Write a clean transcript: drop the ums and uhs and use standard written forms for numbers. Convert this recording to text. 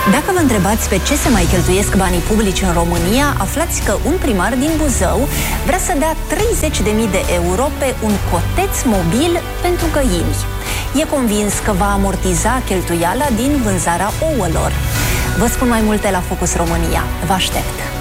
Dacă vă întrebați pe ce se mai cheltuiesc banii publici în România, aflați că un primar din Buzău vrea să dea 30.000 de euro pe un coteț mobil pentru găini. E convins că va amortiza cheltuiala din vânzarea ouălor. Vă spun mai multe la Focus România. Vă aștept!